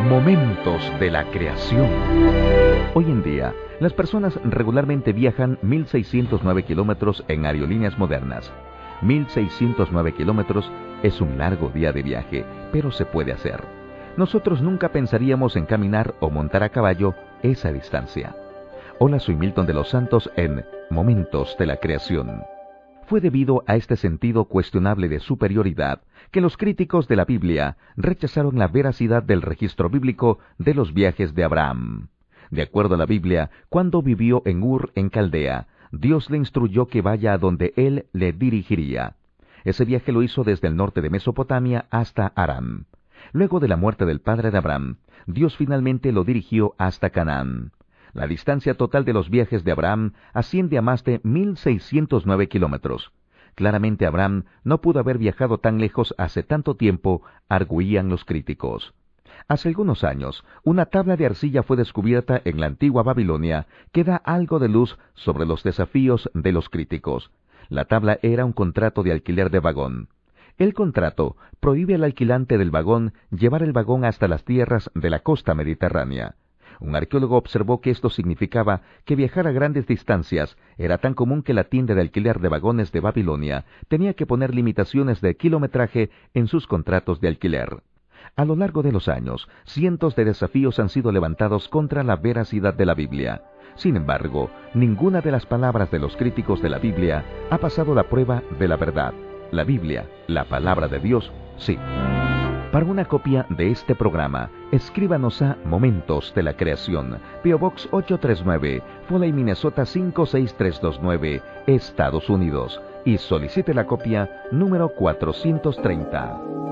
Momentos de la creación. Hoy en día, las personas regularmente viajan 1.609 kilómetros en aerolíneas modernas. 1.609 kilómetros es un largo día de viaje, pero se puede hacer. Nosotros nunca pensaríamos en caminar o montar a caballo esa distancia. Hola, soy Milton de los Santos en Momentos de la Creación. Fue debido a este sentido cuestionable de superioridad que los críticos de la Biblia rechazaron la veracidad del registro bíblico de los viajes de Abraham. De acuerdo a la Biblia, cuando vivió en Ur, en Caldea, Dios le instruyó que vaya a donde él le dirigiría. Ese viaje lo hizo desde el norte de Mesopotamia hasta Aram. Luego de la muerte del padre de Abraham, Dios finalmente lo dirigió hasta Canaán. La distancia total de los viajes de Abraham asciende a más de 1.609 kilómetros. Claramente Abraham no pudo haber viajado tan lejos hace tanto tiempo, arguían los críticos. Hace algunos años, una tabla de arcilla fue descubierta en la antigua Babilonia que da algo de luz sobre los desafíos de los críticos. La tabla era un contrato de alquiler de vagón. El contrato prohíbe al alquilante del vagón llevar el vagón hasta las tierras de la costa mediterránea. Un arqueólogo observó que esto significaba que viajar a grandes distancias era tan común que la tienda de alquiler de vagones de Babilonia tenía que poner limitaciones de kilometraje en sus contratos de alquiler. A lo largo de los años, cientos de desafíos han sido levantados contra la veracidad de la Biblia. Sin embargo, ninguna de las palabras de los críticos de la Biblia ha pasado la prueba de la verdad. La Biblia, la palabra de Dios, sí. Para una copia de este programa, escríbanos a Momentos de la Creación, P.O. Box 839, Foley, Minnesota 56329, Estados Unidos, y solicite la copia número 430.